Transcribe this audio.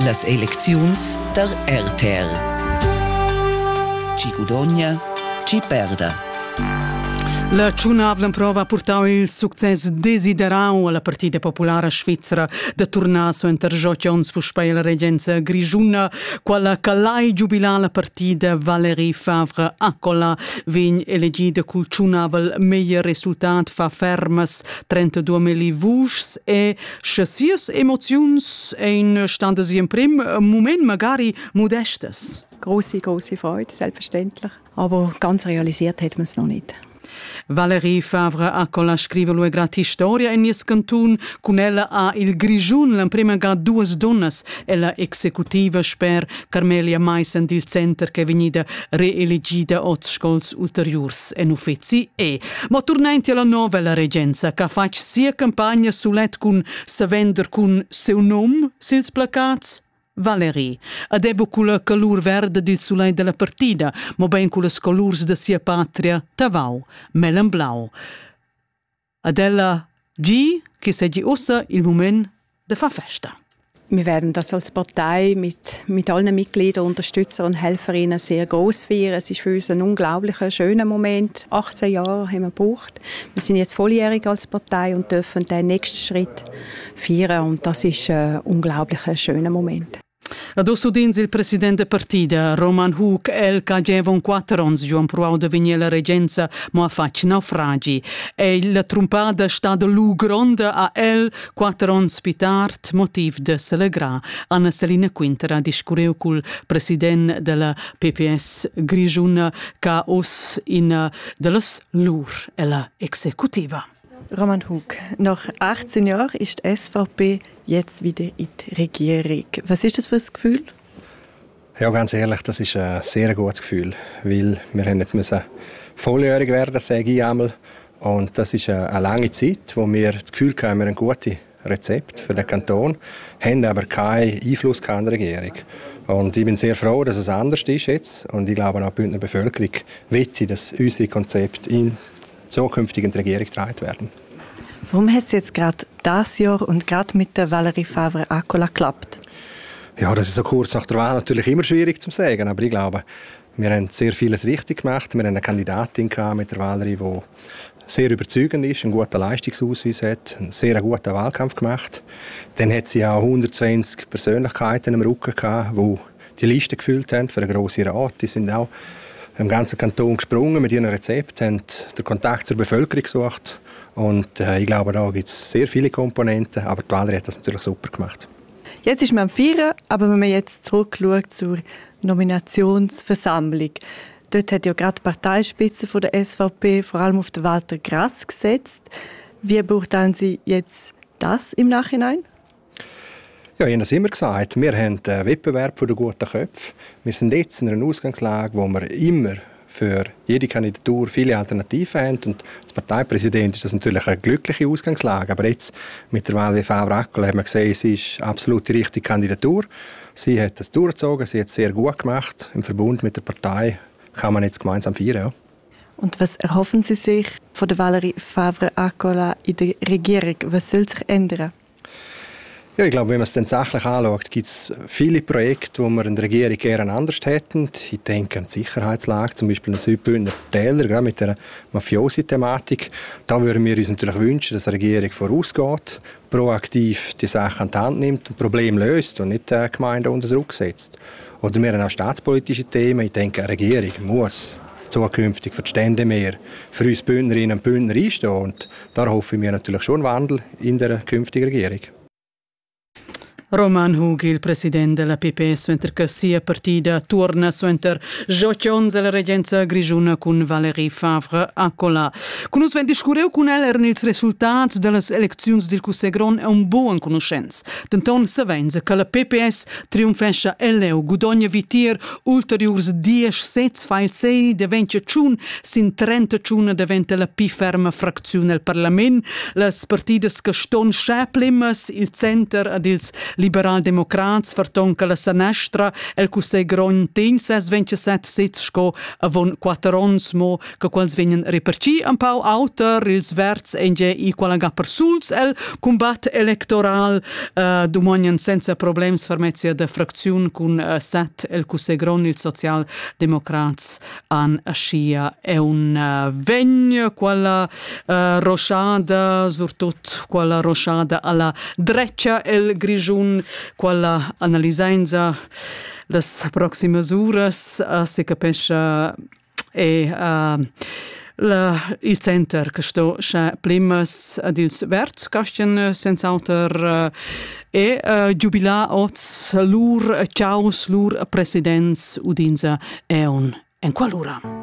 las elecziuns der RTR. Ci gudogna, ci perda. La Ciunavla prova ha portato il successo desiderato alla Partita Popolare Svizzera da tornare su intergiochions per la reggenza grigiuna, quella che l'ha giubilato la partita Valérie Favre Accola viene elegida col Ciunavla miglior risultato fa fermas 32.000 voix e chassies emozions in standes in prim moment magari modestes. Grosse Freude, selbstverständlich. Aber ganz realisiert hat man es noch nicht. Valérie Favre Accola scrive lui gratis storia in nies cantun con ella ha il grigiun la prima ga duas donnas e la executiva sper Carmelia Meissen dil center che venida reelegida oz scols ulteriors en uffizi ma tornanti alla novella reggenza che fac sia campagna sulet cun se vender cun seu nom sils placats Valérie, adebo culla calur verde dil soleil della partida, ma ben culla colurs de sia patria, Tavau, melan blau. Adella G, che segi ossa il moment de fa festa. Wir werden das als Partei mit allen Mitgliedern, Unterstützern und Helferinnen sehr groß feiern. Es ist für uns ein unglaublicher, schöner Moment. 18 Jahre haben wir gebraucht. Wir sind jetzt volljährig als Partei und dürfen den nächsten Schritt feiern. Und das ist ein unglaublicher, schöner Moment. Adosso dins il presidente partida, Roman Hug, el che aveva 4 anni giù provò da venire la reggenza, ma ha fatto naufragi. E la trompata sta da lu grande a el 4 anni pitard, motiv de celebrare. Anna Selina Quintera discorreu col presidente della PPS Grigiuna, che os in delas lur e la executiva. Roman Hug, nach 18 Jahren ist die SVP jetzt wieder in die Regierung. Was ist das für ein Gefühl? Ja, ganz ehrlich, das ist ein sehr gutes Gefühl, weil wir haben jetzt volljährig werden, sage ich einmal. Und das ist eine lange Zeit, wo wir das Gefühl haben, wir haben ein gutes Rezept für den Kanton, haben aber keinen Einfluss an der Regierung. Und ich bin sehr froh, dass es anders ist jetzt. Und ich glaube auch die Bündner Bevölkerung möchte, dass unser Konzept in zukünftigen Regierung getragen werden. Warum hat es jetzt gerade dieses Jahr und gerade mit der Valérie Favre Accola geklappt? Ja, das ist so kurz nach der Wahl natürlich immer schwierig zu sagen, aber ich glaube, wir haben sehr vieles richtig gemacht. Wir haben eine Kandidatin mit der Valérie, die sehr überzeugend ist, einen guten Leistungsausweis hat, einen sehr guten Wahlkampf gemacht. Dann hat sie auch 120 Persönlichkeiten im Rücken gehabt, die die Liste gefüllt haben für einen grossen Rat. Die sind auch im ganzen Kanton gesprungen mit ihrem Rezept, haben den Kontakt zur Bevölkerung gesucht. Und ich glaube, da gibt es sehr viele Komponenten, aber die Valérie hat das natürlich super gemacht. Jetzt ist man am Feiern, aber wenn man jetzt zurückschaut zur Nominationsversammlung, dort hat ja gerade die Parteispitze von der SVP vor allem auf den Walter Grass gesetzt. Wie beurteilen Sie jetzt das im Nachhinein? Ja, ich habe das immer gesagt. Wir haben einen Wettbewerb für die guten Köpfe. Wir sind jetzt in einer Ausgangslage, wo wir immer für jede Kandidatur viele Alternativen haben. Und als Parteipräsident ist das natürlich eine glückliche Ausgangslage. Aber jetzt mit der Valérie Favre Accola haben wir gesehen, sie ist absolut die richtige Kandidatur. Sie hat das durchgezogen, sie hat es sehr gut gemacht. Im Verbund mit der Partei kann man jetzt gemeinsam feiern. Ja. Und was erhoffen Sie sich von der Valérie Favre Accola in der Regierung? Was soll sich ändern? Ja, ich glaube, wenn man es dann sachlich anschaut, gibt es viele Projekte, die wir in der Regierung gerne anders hätten. Ich denke an die Sicherheitslage, zum Beispiel in den Südbündner Täler, gerade mit der Mafiosi-Thematik. Da würden wir uns natürlich wünschen, dass die Regierung vorausgeht, proaktiv die Sache an die Hand nimmt und Probleme löst und nicht die Gemeinden unter Druck setzt. Oder wir haben auch staatspolitische Themen. Ich denke, eine Regierung muss zukünftig für die Stände mehr für uns Bündnerinnen und Bündner einstehen. Und da hoffen wir natürlich schon einen Wandel in der künftigen Regierung. Roman Hug, il presidente della PPS, mentre che sia partita torna su inter giochions della reggenza grigiuna con Valérie Favre Accola. Con us ven discureu con ella erano ils resultats delle elezioni del Cussegron è un buon conoscenza. Denton se venza che la PPS triunfescia eleu gudogna vitier ulteriors 10 sets fa il 6 de 21 sin 31 diventa la più ferma frazione del Parlament. Las partidas che ston schaplimas il center ad ils liberal-democrats fartonca la sanestra el cussei gron tegn 27 sitz sco avon 4 ons mo che quals vegnan reparti un pau auter ils verts enge i qualaga per suls el combat electoral domognan senza problems farmezia de fracziun cun 7 el cussei gron il social-democrats an ascia è un vegn quella rochada surtut quella rochada alla dreccia el grigiun quella analisenza las proximas uras si capisce il center che sto sche plimas ad ils verts castian senza autor giubila ots lur chaos lur presidents udinza eon en qualura.